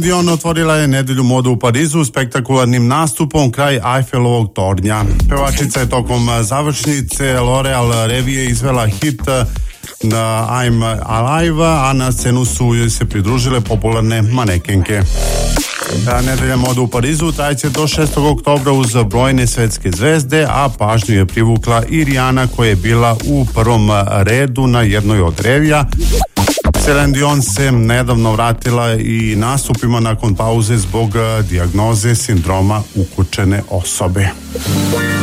Dion otvorila je nedelju modu u Parizu spektakularnim nastupom kraj Eiffelovog tornja. Pevačica je tokom završnice L'Oreal revije izvela hit I'm Alive, a na scenu su joj se pridružile popularne manekenke. Nedelja moda u Parizu trajeće do 6. oktobra uz brojne svetske zvezde, a pažnju je privukla i Rihanna koja je bila u prvom redu na jednoj od revija. Celine Dion se nedavno vratila i nastupima nakon pauze zbog dijagnoze sindroma ukučene osobe.